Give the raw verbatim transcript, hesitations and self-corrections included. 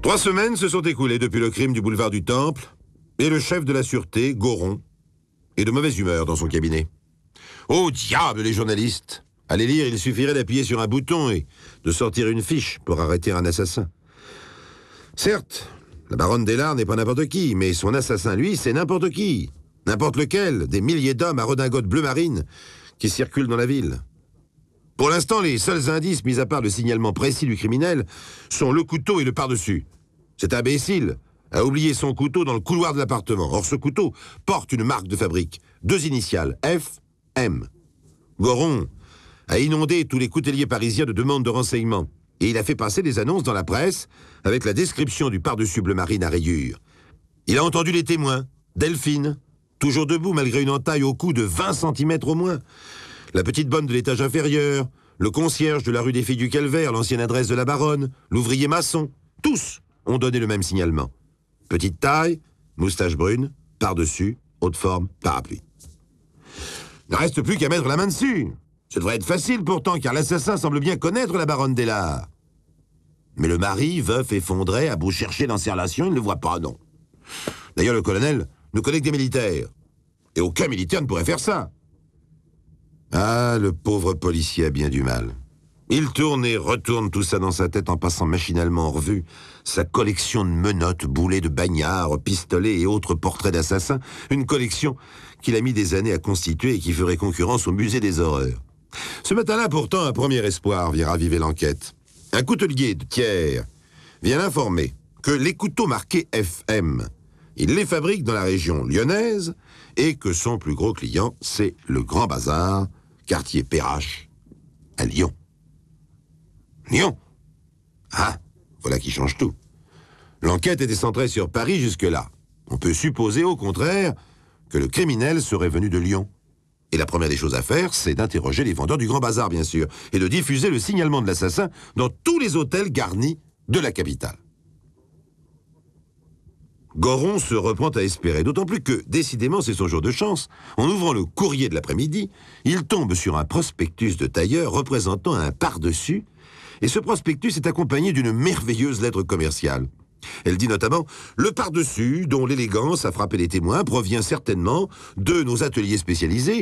Trois semaines se sont écoulées depuis le crime du boulevard du Temple, et le chef de la sûreté, Goron, est de mauvaise humeur dans son cabinet. Oh diable, les journalistes! À les lire, il suffirait d'appuyer sur un bouton et de sortir une fiche pour arrêter un assassin. Certes, la baronne Dellard n'est pas n'importe qui, mais son assassin, lui, c'est n'importe qui. N'importe lequel, des milliers d'hommes à redingote bleu marine qui circulent dans la ville. Pour l'instant, les seuls indices, mis à part le signalement précis du criminel, sont le couteau et le par-dessus. Cet imbécile a oublié son couteau dans le couloir de l'appartement. Or, ce couteau porte une marque de fabrique, deux initiales, F M. Goron a inondé tous les couteliers parisiens de demandes de renseignements, et il a fait passer des annonces dans la presse avec la description du par-dessus bleu marine à rayures. Il a entendu les témoins, Delphine, toujours debout malgré une entaille au cou de vingt centimètres au moins, la petite bonne de l'étage inférieur, le concierge de la rue des Filles du Calvaire, l'ancienne adresse de la baronne, l'ouvrier maçon, tous ont donné le même signalement. Petite taille, moustache brune, par-dessus, haute forme, parapluie. Il ne reste plus qu'à mettre la main dessus. Ce devrait être facile pourtant, car l'assassin semble bien connaître la baronne Dellard. Mais le mari, veuf effondré, a beau chercher dans ses relations, il ne le voit pas, non. D'ailleurs, le colonel ne connaît que des militaires. Et aucun militaire ne pourrait faire ça. Ah, le pauvre policier a bien du mal. Il tourne et retourne tout ça dans sa tête en passant machinalement en revue sa collection de menottes, boulets de bagnards, pistolets et autres portraits d'assassins, une collection qu'il a mis des années à constituer et qui ferait concurrence au musée des horreurs. Ce matin-là, pourtant, un premier espoir vient raviver l'enquête. Un coutelier de Thiers vient l'informer que les couteaux marqués F M, il les fabrique dans la région lyonnaise et que son plus gros client, c'est le Grand Bazar, quartier Perrache, à Lyon. Lyon? Ah, voilà qui change tout. L'enquête était centrée sur Paris jusque-là. On peut supposer, au contraire, que le criminel serait venu de Lyon. Et la première des choses à faire, c'est d'interroger les vendeurs du Grand Bazar, bien sûr, et de diffuser le signalement de l'assassin dans tous les hôtels garnis de la capitale. Goron se reprend à espérer, d'autant plus que, décidément, c'est son jour de chance. En ouvrant le courrier de l'après-midi, il tombe sur un prospectus de tailleur représentant un par-dessus, et ce prospectus est accompagné d'une merveilleuse lettre commerciale. Elle dit notamment « Le par-dessus, dont l'élégance a frappé les témoins, provient certainement de nos ateliers spécialisés